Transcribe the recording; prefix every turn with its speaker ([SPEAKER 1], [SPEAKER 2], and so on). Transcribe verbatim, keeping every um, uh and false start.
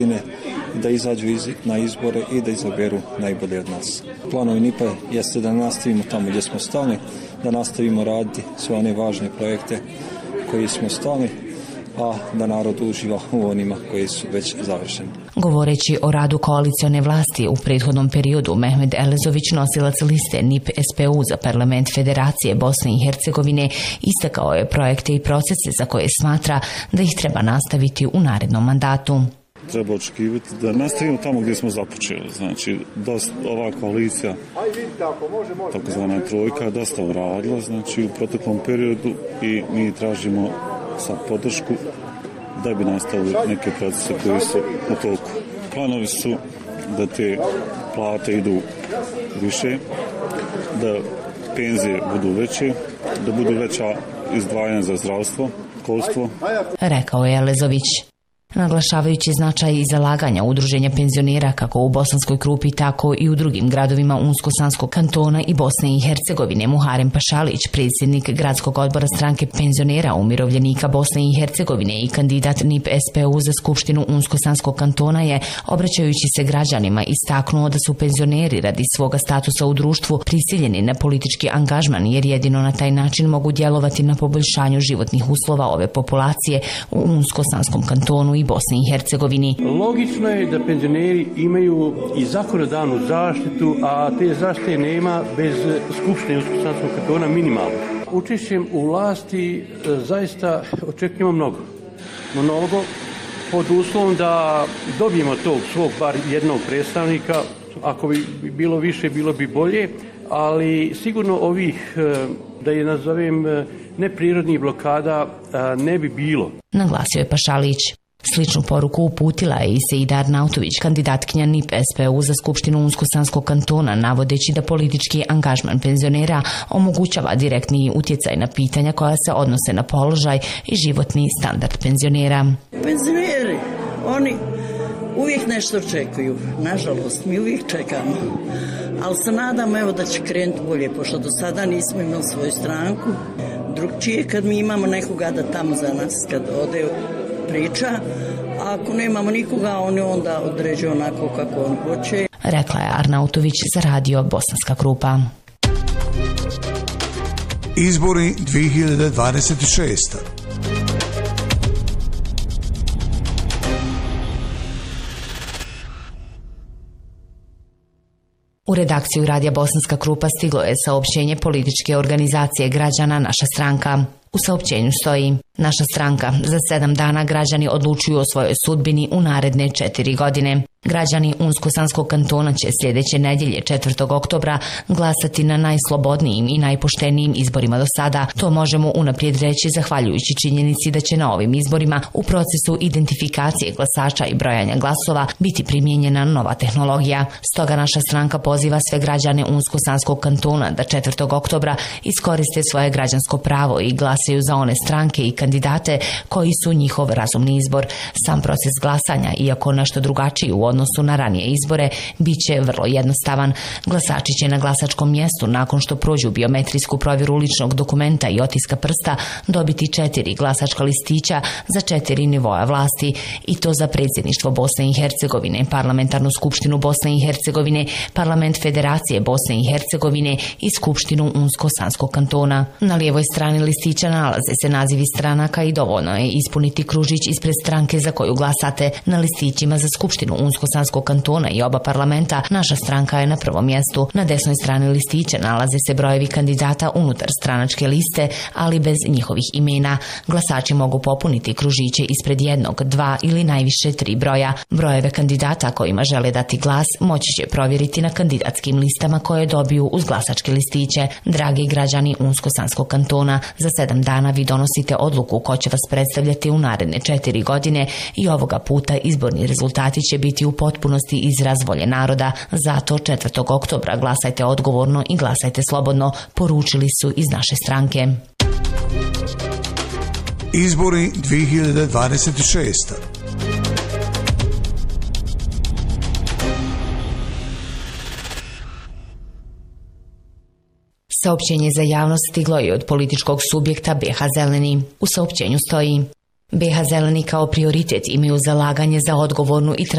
[SPEAKER 1] da izađu na izbore i da izaberu najbolje od nas. Planovi N I P-a jeste da nastavimo tamo gdje smo stali, da nastavimo raditi sve one važne projekte koji smo stali, a da narod uživa u onima koji su već završeni.
[SPEAKER 2] Govoreći o radu koalicione vlasti u prethodnom periodu, Mehmed Elezović, nosilac liste N I P S P U za parlament Federacije Bosne i Hercegovine, istakao je projekte i procese za koje smatra da ih treba nastaviti u narednom mandatu.
[SPEAKER 3] Treba očekivati da nastavimo tamo gdje smo započeli. Znači, dosta, ova koalicija, takozvana trojka, dosta uradila, znači, u proteklom periodu i mi tražimo sad podršku da bi nastavili neke procese koji su u toku. Planovi su da te plate idu više, da penzije budu veće, da budu veća izdvajanja za zdravstvo, školstvo.
[SPEAKER 2] Rekao je Elezović. Naglašavajući značaj i zalaganja udruženja penzionera kako u Bosanskoj Krupi, tako i u drugim gradovima Unsko-Sanskog kantona i Bosne i Hercegovine, Muharem Pašalić, predsjednik gradskog odbora stranke penzionera umirovljenika Bosne i Hercegovine i kandidat N I P S P U za skupštinu Unsko-Sanskog kantona je, obraćajući se građanima, istaknuo da su penzioneri radi svoga statusa u društvu prisiljeni na politički angažman, jer jedino na taj način mogu djelovati na poboljšanju životnih uslova ove populacije u Unsko-Sanskom kantonu i Bosni i Hercegovini.
[SPEAKER 4] Logično je da penzioneri imaju i zakonodavnu zaštitu, a te zaštite nema bez Skupštine Unsko-Sanskog kantona minimalno. Učešćem u vlasti zaista očekujemo mnogo. Mnogo pod uslovom da dobijemo tog svog bar jednog predstavnika, ako bi bilo više bilo bi bolje, ali sigurno ovih, da je nazovem, neprirodnih blokada ne bi bilo.
[SPEAKER 2] Naglasio je Pašalić. Sličnu poruku uputila je i Seida Arnautović, kandidatkinja N I P S P U za skupštinu Unsko-Sanskog kantona, navodeći da politički angažman penzionera omogućava direktni utjecaj na pitanja koja se odnose na položaj i životni standard penzionera.
[SPEAKER 5] Penzioneri, oni uvijek nešto očekuju. Nažalost, mi uvijek čekamo. Ali se nadamo evo da će krenuti bolje, pošto do sada nismo imali svoju stranku. Drugčije kad mi imamo nekoga da tamo za nas, kad ode priča, a ako nemamo nikoga, oni onda određuju onako kako on hoće.
[SPEAKER 2] Rekla je Arnautović za radio Bosanska Krupa.
[SPEAKER 6] Izbori dvije hiljade dvadeset šeste.
[SPEAKER 2] U redakciju radija Bosanska Krupa stiglo je saopćenje političke organizacije građana Naša stranka. U saopćenju stoji: Naša stranka, za sedam dana građani odlučuju o svojoj sudbini u naredne četiri godine. Građani Unsko-Sanskog kantona će sljedeće nedjelje četvrtog oktobra glasati na najslobodnijim i najpoštenijim izborima do sada. To možemo unaprijed reći zahvaljujući činjenici da će na ovim izborima u procesu identifikacije glasača i brojanja glasova biti primijenjena nova tehnologija. Stoga naša stranka poziva sve građane Unsko-Sanskog kantona da četvrtog oktobra iskoriste svoje građansko pravo i glasaju za one stranke i kandidate koji su njihov razumni izbor. Sam proces glasanja, iako nešto drugačiji u odnosu na ranije izbore, bit će vrlo jednostavan. Glasači će na glasačkom mjestu, nakon što prođu biometrijsku provjeru ličnog dokumenta i otiska prsta, dobiti četiri glasačka listića za četiri nivoa vlasti, i to za predsjedništvo Bosne i Hercegovine, parlamentarnu skupštinu Bosne i Hercegovine, parlament Federacije Bosne i Hercegovine i skupštinu Unsko-Sanskog kantona. Na lijevoj strani listića nalaze se nazivi stranaka i dovoljno je ispuniti kružić ispred stranke za koju glasate. Na listićima za skupštinu Unsko-Sanskog kantona i oba parlamenta naša stranka je na prvom mjestu. Na desnoj strani listića nalaze se brojevi kandidata unutar stranačke liste, ali bez njihovih imena. Glasači mogu popuniti kružiće ispred jednog, dva ili najviše tri broja. Brojeve kandidata kojima žele dati glas moći će provjeriti na kandidatskim listama koje dobiju uz glasačke listiće. Dragi građani Unsko-Sanskog kantona, za sedam dana vi donosite odluku ko će vas predstavljati u naredne četiri godine i ovoga puta izborni rezultati će biti u potpunosti izraz volje naroda. Zato četvrtog oktobra glasajte odgovorno i glasajte slobodno, poručili su iz naše stranke.
[SPEAKER 6] Izbori dvije hiljade dvadeset šeste.
[SPEAKER 2] Saopćenje za javnost stiglo je od političkog subjekta B H Zeleni. U saopćenju stoji: B H Zeleni kao prioritet imaju zalaganje za odgovornu i